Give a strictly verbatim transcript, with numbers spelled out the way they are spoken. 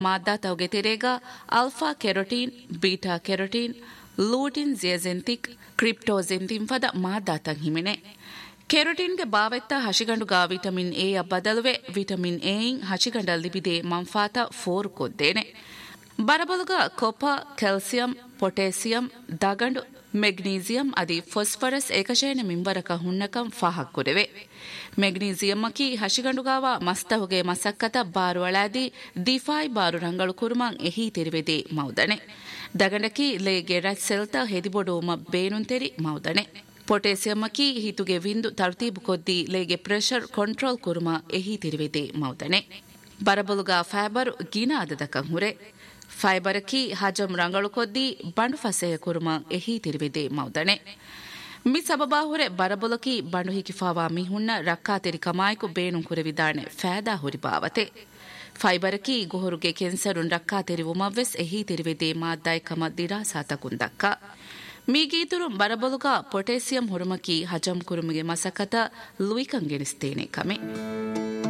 ಮಾದ್ದಾತವಗೆ ತೆರೆಗ alpha carotene beta carotene ಲೂಟಿನ್ ಜಿಯಜೆಂಟಿಕ್ ಕ್ರಿಪ್ಟೋಸಿನ್ ತಿಂಫದ ಮಾದ್ದಾತಂ ಹಿಮೆನೆ ಕೆರೋಟಿನ್ಗೆ ಬಾವೆತ್ತ ಹಸಿಗಂಡುಗ vitamin A ಯ ಬದಲುವೆ vitamin A in ಹಸಿಗಂಡಲ್ ಲಿಬಿದೆ ಮಂಫಾತ four ಕೊದ್ದೇನೆ ಬರಬಲುಗ ಕೊಪ calcium potassium ದಗಂಡು magnesium ಅದಿ phosphorus ಏಕಶಯನ ಮಿಂಬರಕ ಹುಣ್ಣಕಂ ಫಾಹಕ್ ಕೊಡೆವೆ magnesium ಅಕಿ ಹಸಿಗಂಡುಗಾವ ಮಸ್ತಹುಗೆ ಮಸಕ್ಕತ ಬಾರು ಅಳಾದಿ ದಿಫಾಯ್ ಬಾರು ರಂಗಳು ಕುರುಮಂ ಎಹಿ ತೆರಿವೆದೆ ಮೌದನೆ ದಗಂಡಕಿ ಲೇಗೆ ರಚ್ ಸೆಲ್ತ ಹೆದಿಬೊಡೋಮ ಬೇನುನ್ ತೆರಿ ಮೌದನೆ potassium ಅಕಿ ಹಿತುಗೆ ವಿಂದು ತರ್ತೀಬು ಕೊದ್ದಿ ಲೇಗೆ pressure control ಕುರುಮ ಎಹಿ ತೆರಿವೆದೆ ಮೌದನೆ ಬರಬಲುಗ fibre ಗಿನ ಅದದಕಂ ಹುರೆ ಫೈಬರಕಿ ಹಜಂ ರಂಗಳು ಕೊದ್ದಿ ಬಂಡು ಫಸೆಯ ಕುರುಮ ಎಹಿ ತಿರುವೆದೆ ಮೌದನೆ ಮಿ ಸಬಬಾ ಹುರೆ ಬರಬೊಲಕಿ ಬಂಡು ಹಿಕಿಫಾವಾ ಮಿಹುನ್ನ ರಕ್ಕಾ ತೆರಿ ಕಮಾಯ್ಕು ಬೇಣು ಕುರೆವಿದಾಣೆ ಫෑದಾ ಹುರಿಬಾವತೆ ಫೈಬರಕಿ ಗೊಹರುಗೆ ಕೆನ್ಸರುನ್ ರಕ್ಕಾ ತೆರಿ ಉಮವ್ವೆಸ್ ಎಹಿ ತಿರುವೆದೆ ಮಾದ್ದಾಯ್ ಕಮ ದಿರಾಸಾತಕುಂದಕ್ಕ ಮೀಗೀತುರು ಬರಬೊಲುಗ potassium ಹುರುಮಕಿ ಹಜಂ ಕುರುಮಿಗೆ ಮಸಕತ ಲುಯಿಕಂಗೆನಿಸ್ತೇನೆ ಕಮೆ